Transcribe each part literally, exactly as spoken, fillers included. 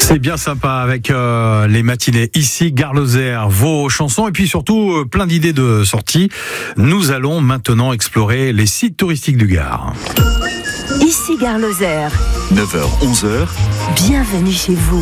C'est bien sympa avec euh, les matinées ici, Gare Lozère, vos chansons et puis surtout euh, plein d'idées de sorties. Nous allons maintenant explorer les sites touristiques du Gard. Ici Gare Lozère. neuf heures onze heures. Bienvenue chez vous.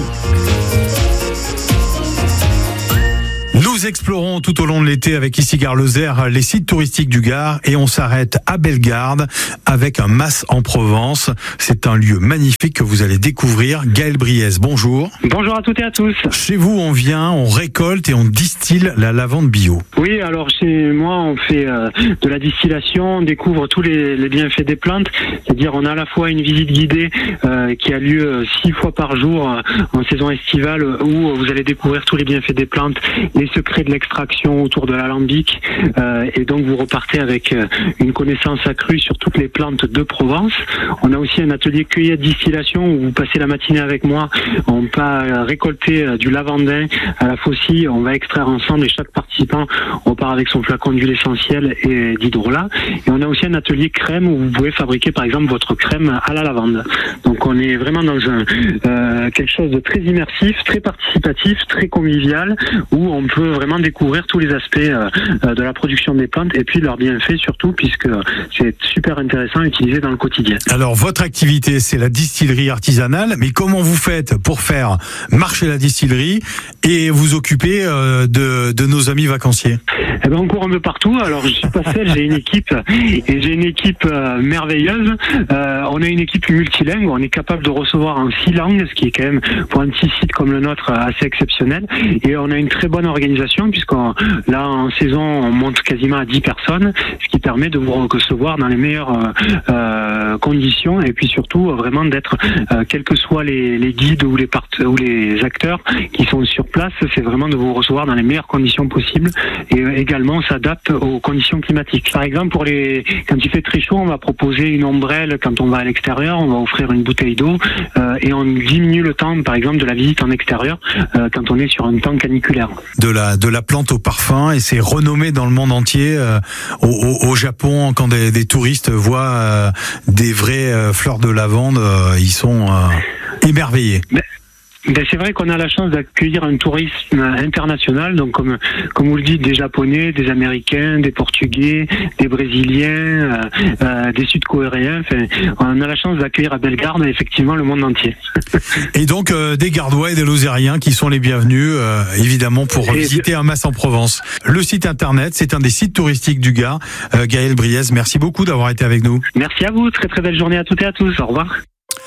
Nous explorons tout au long de l'été avec ici Gare Lozère les sites touristiques du Gard et on s'arrête à Bellegarde avec un mas en Provence. C'est un lieu magnifique que vous allez découvrir. Gaël Briez, bonjour. Bonjour à toutes et à tous. Chez vous, on vient, on récolte et on distille la lavande bio. Oui, alors chez moi, on fait euh, de la distillation, on découvre tous les, les bienfaits des plantes. C'est-à-dire, on a à la fois une visite guidée euh, qui a lieu euh, six fois par jour euh, en saison estivale où vous allez découvrir tous les bienfaits des plantes, les secrets de l'extraction autour de l'alambic euh, et donc vous repartez avec euh, une connaissance accrue sur toutes les plantes de Provence. On a aussi un atelier cueillette distillation où vous passez la matinée avec moi. On va récolter euh, du lavandin à la faucille, on va extraire ensemble et chaque participant repart avec son flacon d'huile essentielle et d'hydrolat. Et on a aussi un atelier crème où vous pouvez fabriquer par exemple votre crème à la lavande. Donc on est vraiment dans un euh, quelque chose de très immersif, très participatif, très convivial où on peut vraiment découvrir tous les aspects euh, de la production des plantes et puis leurs bienfaits surtout puisque c'est super intéressant à utiliser dans le quotidien. Alors votre activité c'est la distillerie artisanale, mais comment vous faites pour faire marcher la distillerie et vous occuper euh, de, de nos amis vacanciers? Eh ben on court un peu partout. Alors je suis pas seul, j'ai une équipe et j'ai une équipe euh, merveilleuse. Euh, on a une équipe multilingue, on est capable de recevoir en six langues, ce qui est quand même pour un petit site comme le nôtre assez exceptionnel. Et on a une très bonne organisation puisqu'on là en saison on monte quasiment à dix personnes, ce qui permet de vous recevoir dans les meilleures euh, euh, conditions et puis surtout euh, vraiment d'être euh, quels que soient les, les guides ou les part- ou les acteurs qui sont sur place, c'est vraiment de vous recevoir dans les meilleures conditions possibles et euh, également on s'adapte aux conditions climatiques. Par exemple pour les quand il fait très chaud, on va proposer une ombrelle quand on va à l'extérieur, on va offrir une bouteille d'eau euh, et on diminue le temps par exemple de la visite en extérieur euh, quand on est sur un temps caniculaire. De la de la plante au parfum et c'est renommé dans le monde entier. Euh, au, au, au Japon, quand des, des touristes voient euh, des vraies euh, fleurs de lavande, euh, ils sont euh, émerveillés. Mais... Ben c'est vrai qu'on a la chance d'accueillir un tourisme international, donc comme comme vous le dites, des Japonais, des Américains, des Portugais, des Brésiliens, euh, euh, des Sud-Coréens. Enfin, on a la chance d'accueillir à Bellegarde effectivement le monde entier. Et donc euh, des Gardois et des Lozériens qui sont les bienvenus, euh, évidemment, pour et visiter un mas en Provence. Le site internet, c'est un des sites touristiques du Gard. Euh, Gaël Briez, merci beaucoup d'avoir été avec nous. Merci à vous, très très belle journée à toutes et à tous. Au revoir.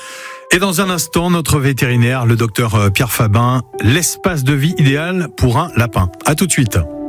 Et dans un instant, notre vétérinaire, le docteur Pierre Fabin, l'espace de vie idéal pour un lapin. À tout de suite.